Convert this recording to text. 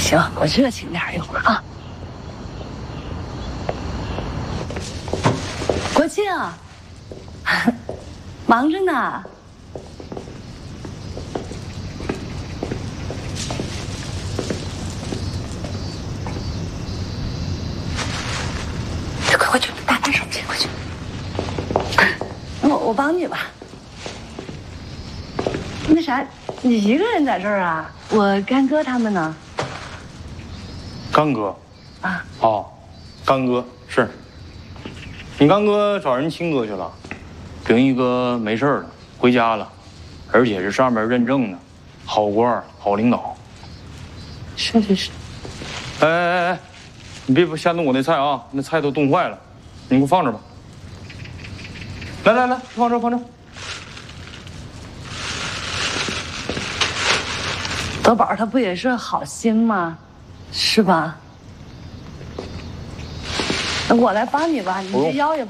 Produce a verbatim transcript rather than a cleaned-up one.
行，我热情点一会儿啊。国庆，忙着呢。快快去，打打手机，快去。我我帮你吧。那啥，你一个人在这儿啊？我干哥他们呢？ 干哥， 啊， 哦，干哥是，你干哥找人亲哥去了，秉义哥没事了，回家了，而且是上面认证的，好官好领导。 是是是。 哎哎哎，你别瞎动我那菜啊，那菜都冻坏了，你给我放这吧。来来来，放这放这。 德宝他不也是好心吗？是吧？我来帮你吧，你这腰也不。